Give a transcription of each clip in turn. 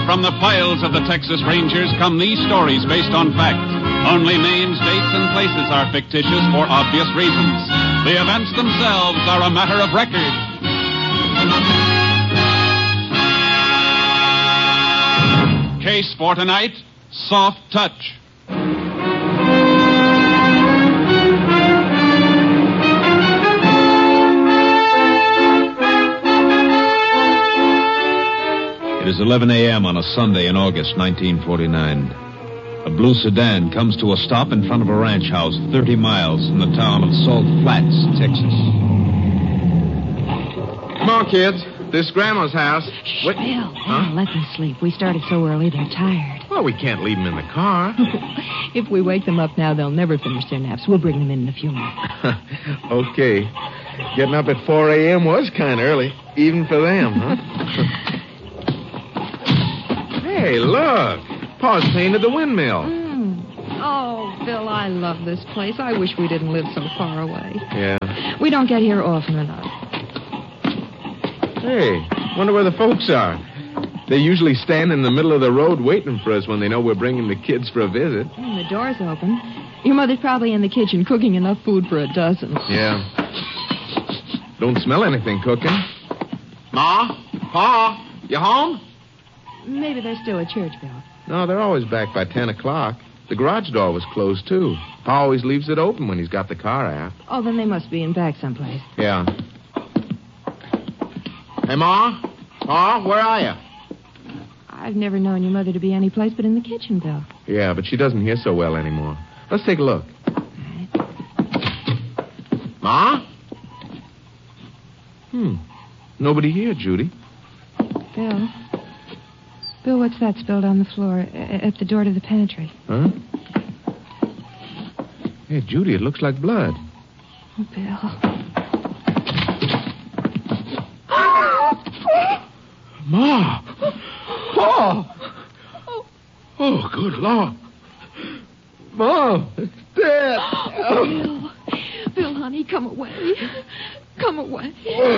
From the files of the Texas Rangers come these stories based on fact. Only names, dates, and places are fictitious for obvious reasons. The events themselves are a matter of record. Case for tonight, Soft Touch. It is 11 a.m. on a Sunday in August 1949. A blue sedan comes to a stop in front of a ranch house 30 miles from the town of Salt Flats, Texas. Come on, kids. This is Grandma's house. Bill, let them sleep. We started so early, they're tired. Well, we can't leave them in the car. If we wake them up now, they'll never finish their naps. We'll bring them in a few minutes. Okay. Getting up at 4 a.m. was kind of early, even for them, huh? Hey, look. Pa's painted the windmill. Oh, Bill, I love this place. I wish we didn't live so far away. Yeah. We don't get here often enough. Hey, wonder where the folks are. They usually stand in the middle of the road waiting for us when they know we're bringing the kids for a visit. The door's open. Your mother's probably in the kitchen cooking enough food for a dozen. Yeah. Don't smell anything cooking. Ma? Pa? You home? Maybe they're still at church, Bill. No, they're always back by 10 o'clock. The garage door was closed, too. Pa always leaves it open when he's got the car out. Oh, then they must be in back someplace. Yeah. Hey, Ma? Pa, where are you? I've never known your mother to be any place but in the kitchen, Bill. Yeah, but she doesn't hear so well anymore. Let's take a look. All Ma? right. Nobody here, Judy. Bill, what's that spilled on the floor at the door to the pantry? Huh? Hey, Judy, it looks like blood. Oh, Bill. Ma! Pa! Oh, good Lord. Mom, it's dead. Oh, Bill, honey, come away. Come away.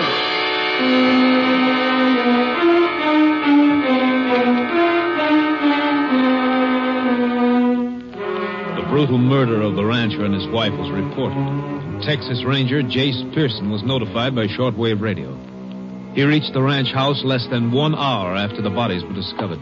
The brutal murder of the rancher and his wife was reported. Texas Ranger Jace Pearson was notified by shortwave radio. He reached the ranch house less than 1 hour after the bodies were discovered.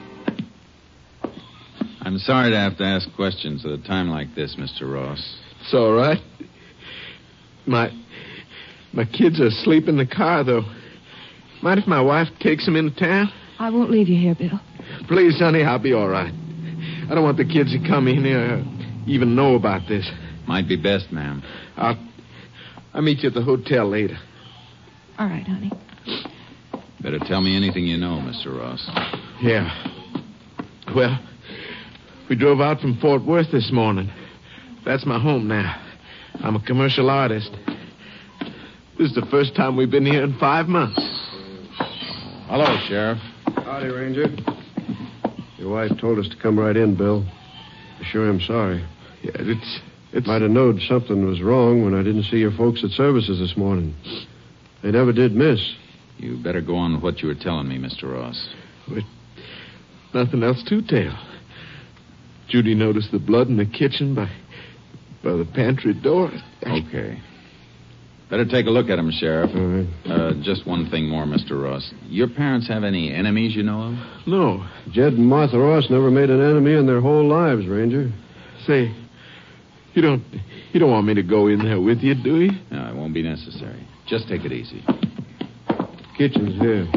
I'm sorry to have to ask questions at a time like this, Mr. Ross. It's all right. My kids are asleep in the car, though. Mind if my wife takes them into town? I won't leave you here, Bill. Please, honey, I'll be all right. I don't want the kids to come in here or even know about this. Might be best, ma'am. I'll meet you at the hotel later. All right, honey. Better tell me anything you know, Mr. Ross. Yeah. Well, we drove out from Fort Worth this morning. That's my home now. I'm a commercial artist. This is the first time we've been here in 5 months. Hello, Sheriff. Howdy, Ranger. Your wife told us to come right in, Bill. I sure am sorry. Yeah, it's... Might have known something was wrong when I didn't see your folks at services this morning. They never did miss. You better go on with what you were telling me, Mr. Ross. But nothing else to tell. Judy noticed the blood in the kitchen by the pantry door. Okay. Better take a look at him, Sheriff. All right. Just one thing more, Mr. Ross. Your parents have any enemies you know of? No. Jed and Martha Ross never made an enemy in their whole lives, Ranger. Say, you don't want me to go in there with you, do you? No, it won't be necessary. Just take it easy. Kitchen's here.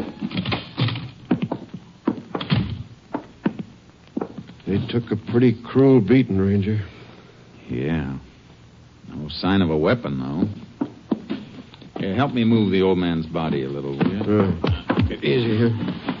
They took a pretty cruel beating, Ranger. Yeah. No sign of a weapon, though. Here, help me move the old man's body a little, will you? Easy here.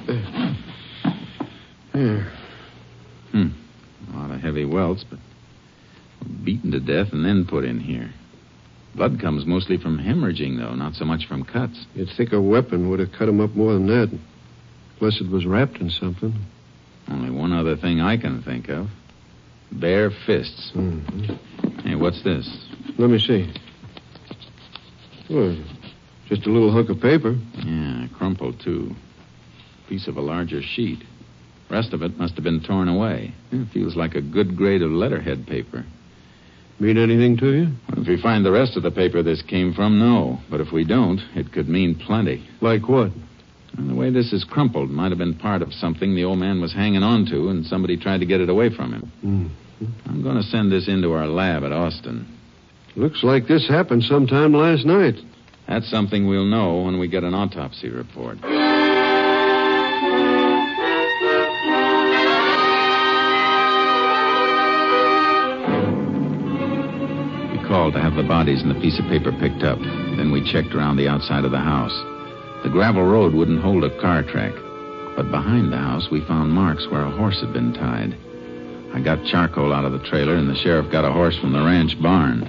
Here. A lot of heavy welts, but beaten to death and then put in here. Blood comes mostly from hemorrhaging, though, not so much from cuts. You'd think a weapon would have cut him up more than that. Unless it was wrapped in something. Only one other thing I can think of. Bare fists. Mm-hmm. Hey, what's this? Let me see. Well, just a little hunk of paper. Yeah, crumpled, too. Piece of a larger sheet. Rest of it must have been torn away. It feels like a good grade of letterhead paper. Mean anything to you? If we find the rest of the paper this came from, no. But if we don't, it could mean plenty. Like what? And the way this is crumpled might have been part of something the old man was hanging on to, and somebody tried to get it away from him. I'm going to send this into our lab at Austin. Looks like this happened sometime last night. That's something we'll know when we get an autopsy report. We called to have the bodies and the piece of paper picked up. Then we checked around the outside of the house. The gravel road wouldn't hold a car track. But behind the house, we found marks where a horse had been tied. I got charcoal out of the trailer, and the sheriff got a horse from the ranch barn.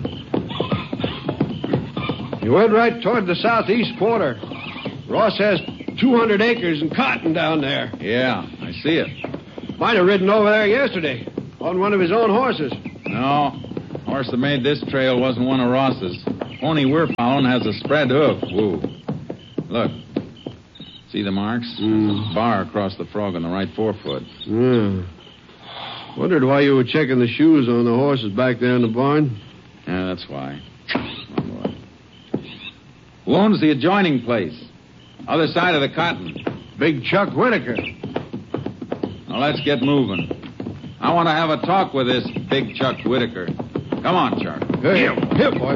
You went right toward the southeast quarter. Ross has 200 acres and cotton down there. Yeah, I see it. Might have ridden over there yesterday on one of his own horses. No, horse that made this trail wasn't one of Ross's. Pony we're following has a spread hoof. Woo. Look. See the marks? There's a bar across the frog on the right forefoot. Yeah. Wondered why you were checking the shoes on the horses back there in the barn. Yeah, that's why. Oh, boy. Who owns the adjoining place? Other side of the cotton. Big Chuck Whitaker. Now, let's get moving. I want to have a talk with this Big Chuck Whitaker. Come on, Chuck. Here, boy.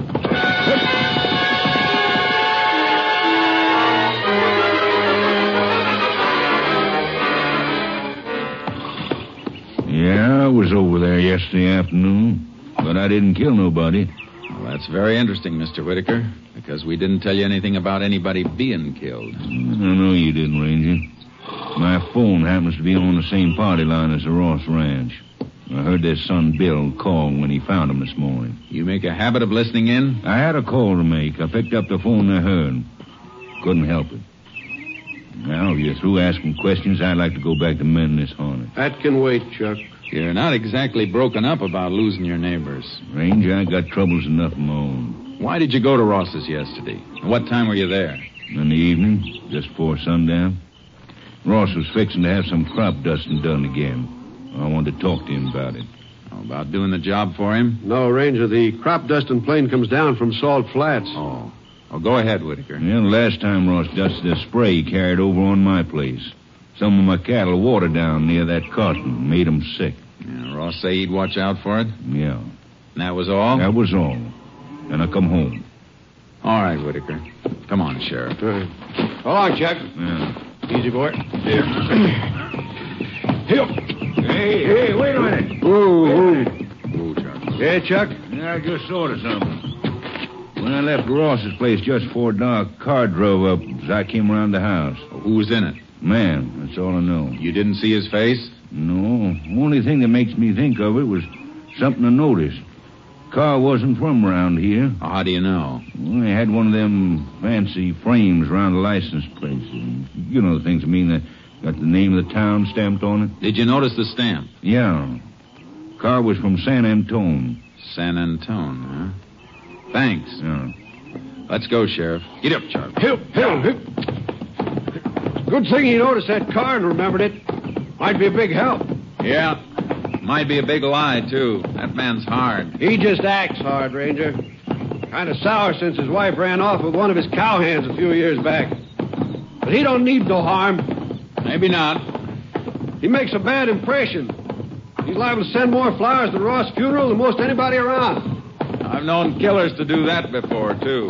Yeah, I was over there yesterday afternoon, but I didn't kill nobody. Well, that's very interesting, Mr. Whitaker, because we didn't tell you anything about anybody being killed. I know you didn't, Ranger. My phone happens to be on the same party line as the Ross Ranch. I heard their son Bill call when he found him this morning. You make a habit of listening in? I had a call to make. I picked up the phone I heard. Couldn't help it. Now, if you're through asking questions, I'd like to go back to mending this harness. That can wait, Chuck. You're not exactly broken up about losing your neighbors. Ranger, I got troubles enough of my own. Why did you go to Ross's yesterday? And what time were you there? In the evening, just before sundown. Ross was fixing to have some crop dusting done again. I wanted to talk to him about it. Oh, about doing the job for him? No, Ranger, the crop dusting plane comes down from Salt Flats. Oh. Oh, go ahead, Whitaker. Yeah, the last time Ross dusted a spray he carried over on my place. Some of my cattle watered down near that cotton. Made them sick. Yeah, Ross say he'd watch out for it? Yeah. And that was all? That was all. And I come home. All right, Whitaker. Come on, Sheriff. Hold on, Chuck. Yeah. Easy, boy. Here. Hey, wait a minute. Whoa. Chuck. Yeah, Chuck? Yeah, I just thought of something. When I left Ross's place just before dark, a car drove up as I came around the house. Who was in it? Man, that's all I know. You didn't see his face? No. Only thing that makes me think of it was something I noticed. Car wasn't from around here. Oh, how do you know? Well, they had one of them fancy frames around the license plate. You know the things I mean, that got the name of the town stamped on it. Did you notice the stamp? Yeah. Car was from San Antone. San Antone, huh? Thanks. Yeah. Let's go, Sheriff. Get up, Chuck. Hip. Good thing he noticed that car and remembered it. Might be a big help. Yeah. Might be a big lie, too. That man's hard. He just acts hard, Ranger. Kind of sour since his wife ran off with one of his cowhands a few years back. But he don't need no harm. Maybe not. He makes a bad impression. He's liable to send more flowers to Ross' funeral than most anybody around. I've known killers to do that before, too.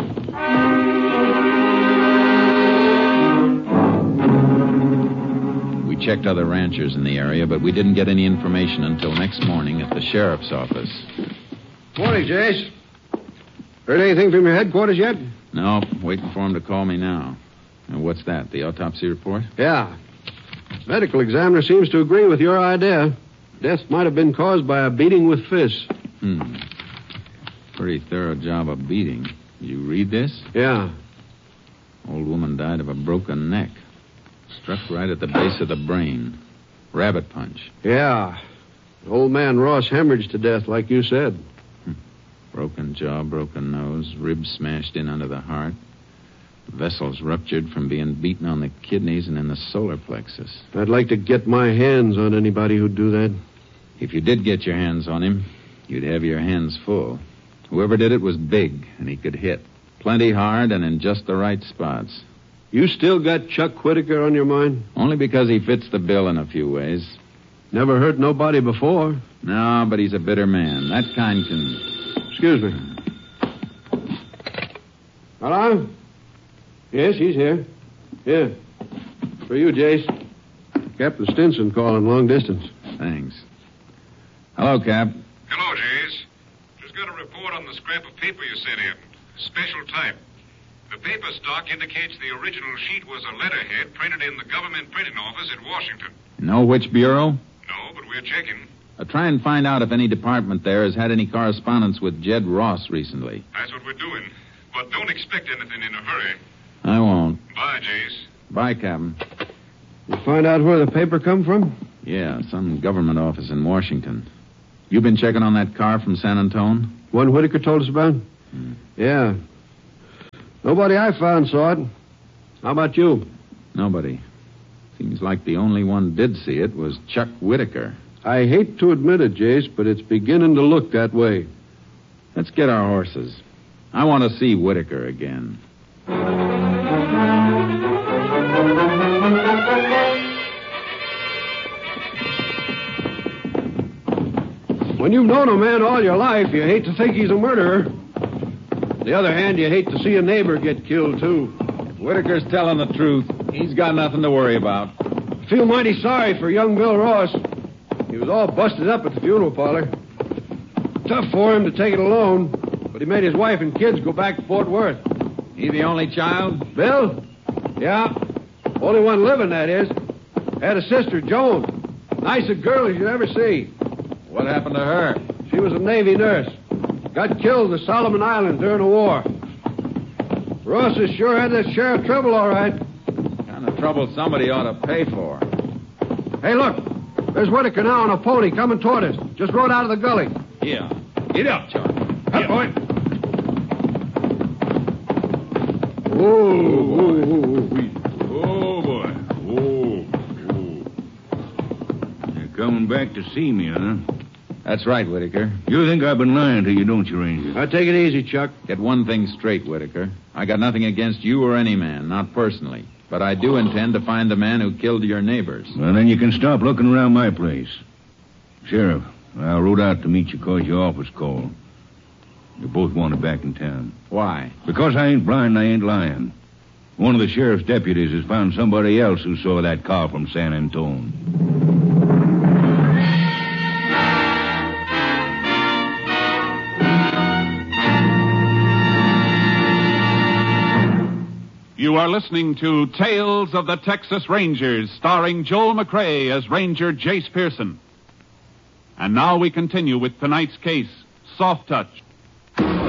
We checked other ranchers in the area, but we didn't get any information until next morning at the sheriff's office. Morning, Jace. Heard anything from your headquarters yet? No, waiting for him to call me now. And what's that, the autopsy report? Yeah. Medical examiner seems to agree with your idea. Death might have been caused by a beating with fists. Pretty thorough job of beating. Did you read this? Yeah. Old woman died of a broken neck. Struck right at the base of the brain. Rabbit punch. Yeah. Old man Ross hemorrhaged to death, like you said. Broken jaw, broken nose, ribs smashed in under the heart. Vessels ruptured from being beaten on the kidneys and in the solar plexus. I'd like to get my hands on anybody who'd do that. If you did get your hands on him, you'd have your hands full. Whoever did it was big, and he could hit. Plenty hard and in just the right spots. You still got Chuck Whitaker on your mind? Only because he fits the bill in a few ways. Never hurt nobody before. No, but he's a bitter man. That kind can... Excuse me. Hello? Yes, he's here. Yeah. For you, Jace. Captain Stinson calling long distance. Thanks. Hello, Cap. Hello, Jace. Just got a report on the scrap of paper you sent in. Special type. The paper stock indicates the original sheet was a letterhead printed in the government printing office at Washington. You know which bureau? No, but we're checking. Try and find out if any department there has had any correspondence with Jed Ross recently. That's what we're doing. But don't expect anything in a hurry. I won't. Bye, Jace. Bye, Captain. You find out where the paper come from? Yeah, some government office in Washington. You been checking on that car from San Antone? One Whitaker told us about? Yeah. Nobody I found saw it. How about you? Nobody. Seems like the only one did see it was Chuck Whitaker. I hate to admit it, Jace, but it's beginning to look that way. Let's get our horses. I want to see Whitaker again. When you've known a man all your life, you hate to think he's a murderer. On the other hand, you hate to see a neighbor get killed, too. If Whitaker's telling the truth, he's got nothing to worry about. I feel mighty sorry for young Bill Ross. He was all busted up at the funeral parlor. Tough for him to take it alone, but he made his wife and kids go back to Fort Worth. He the only child? Bill? Yeah. Only one living, that is. Had a sister, Joan. Nice a girl as you'd ever see. What happened to her? She was a Navy nurse. Got killed at Solomon Island during the war. Ross has sure had that sheriff trouble, all right. Kind of trouble somebody ought to pay for. Hey, look. There's Whitaker now on a pony coming toward us. Just rode out of the gully. Yeah. Get up, Charlie. Up, boy. Oh, boy. You're coming back to see me, huh? That's right, Whitaker. You think I've been lying to you, don't you, Ranger? Now, take it easy, Chuck. Get one thing straight, Whitaker. I got nothing against you or any man, not personally. But I do intend to find the man who killed your neighbors. Well, then you can stop looking around my place. Sheriff, I rode out to meet you because your office called. You both wanted back in town. Why? Because I ain't blind and I ain't lying. One of the sheriff's deputies has found somebody else who saw that car from San Antone. You are listening to Tales of the Texas Rangers, starring Joel McCrea as Ranger Jace Pearson. And now we continue with tonight's case, Soft Touch.